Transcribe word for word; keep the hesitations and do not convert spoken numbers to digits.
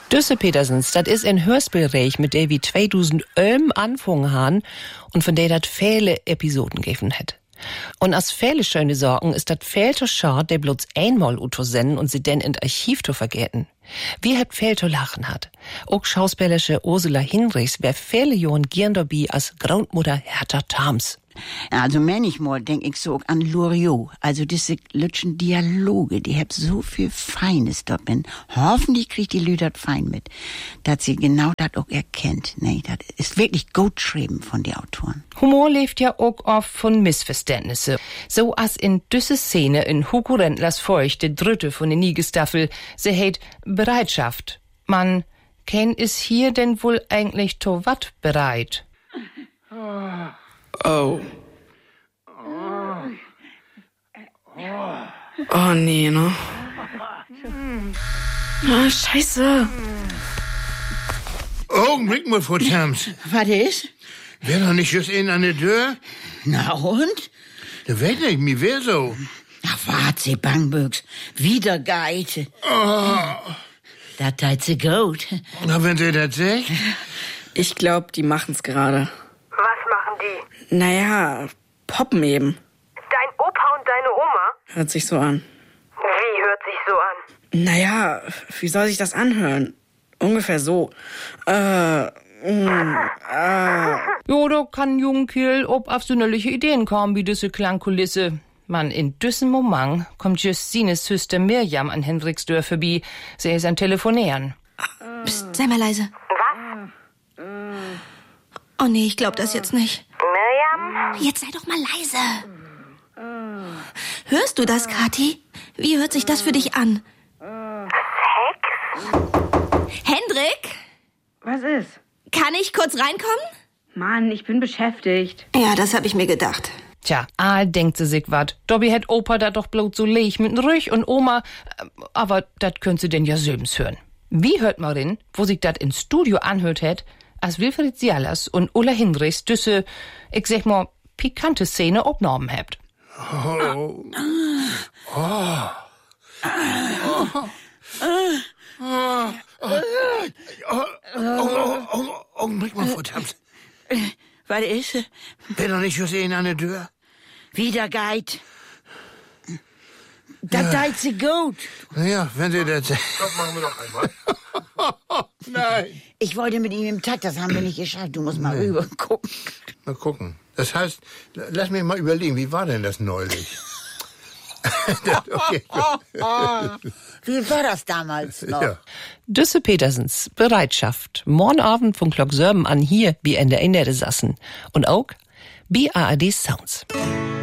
Düsse Petersens, das ist ein Hörspielreich, mit der wir zweitausendelf angefangen haben und von der das viele Episoden gegeben hat. Und als viele schöne Sorgen ist das viel zu schade, der bloß einmal senden und sie dann in das Archiv zu vergessen. Wie hat viel zu lachen hat. Auch schauspielerische Ursula Hinrichs wär viele Jahren gern dabei als Groundmutter Hertha Thams. Also manchmal denk ich so an Loriot. Also diese lütschen Dialoge, die hab so viel Feines da bin. Hoffentlich kriegt die Lüder fein mit, dass sie genau das auch erkennt. Nee, das ist wirklich gut geschrieben von den Autoren. Humor lebt ja auch oft von Missverständnissen. So als in düsse Szene in Hugo Rendlers Feucht, der dritte von der Niegestaffel, sie heißt Bereitschaft. Man, Ken ist hier denn wohl eigentlich to wat bereit? Oh. Oh, nee, ne? Ah, scheiße. Augenblick mal, Frau Thams. Was ist? Wär doch nicht just in an der Tür? Na und? Da weiß nicht, mir wär so. Ach, wart sie, Bangbüchs. Wieder Geite. Oh. Das teilt sie gut. Na, wenn sie das sagt? Ich glaub, die machen's gerade. Was machen die? Naja, poppen eben. Dein Opa und deine Oma? Hört sich so an. Wie hört sich so an? Naja, wie soll sich das anhören? Ungefähr so. Äh, mh, äh. Jo, da kann Jungkiel ob auf sonderliche Ideen kommen, wie diese Klangkulisse. Man, in düssen Moment kommt Justines Süster Mirjam an Hendriksdörr vorbei. Sie ist an Telefonieren. Psst, sei mal leise. Was? Oh nee, ich glaub das jetzt nicht. Mirjam? Jetzt sei doch mal leise. Hörst du das, Kathi? Wie hört sich das für dich an? Sex? Hendrik? Was ist? Kann ich kurz reinkommen? Mann, ich bin beschäftigt. Ja, das hab ich mir gedacht. Tja, Aal denkt sie sich wat. Dobby hat Opa da doch bloß so leg mit Rüch und Oma, aber dat könnt sie denn ja söbens hören. Wie hört man denn, wo sich dat ins Studio anhört hat, als Wilfried Sialas und Ulla Hinrichs düsse, ich sag mal, pikante Szene abgenommen habt. Oh. Oh. Oh. Oh. Oh. Augenblick mal, Frau Thams. Was ist? Wär doch nicht just in an der Tür? Wieder Geit. Das teilt sie gut. Naja, wenn sie das sagt. Das machen wir noch einmal. Nein. Ich wollte mit ihm im Takt, das haben wir nicht geschafft. Du musst mal rüber gucken. Mal gucken. Das heißt, lass mich mal überlegen, wie war denn das neulich? Okay. Wie war das damals noch? Ja. Düsse Petersens, Bereitschaft. Morgen Abend von Glock Sörben an hier, wie in der Innere sassen. Und auch bei A R D Sounds.